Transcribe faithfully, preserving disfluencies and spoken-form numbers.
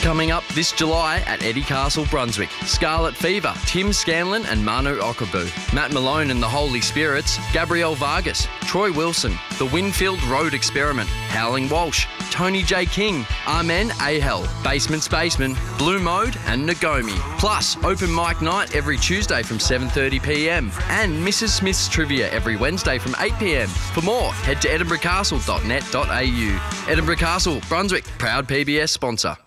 Coming up this July at Eddie Castle, Brunswick. Scarlet Fever, Tim Scanlon and Manu Okabu. Matt Malone and the Holy Spirits, Gabrielle Vargas, Troy Wilson, The Winfield Road Experiment, Howling Walsh, Tony J. King, Amen Ahel, Basement Spaceman, Blue Mode and Nagomi. Plus, open mic night every Tuesday from seven thirty p m and Missus Smith's Trivia every Wednesday from eight p m. For more, head to edinburgh castle dot net dot a u. Edinburgh Castle, Brunswick, proud P B S sponsor.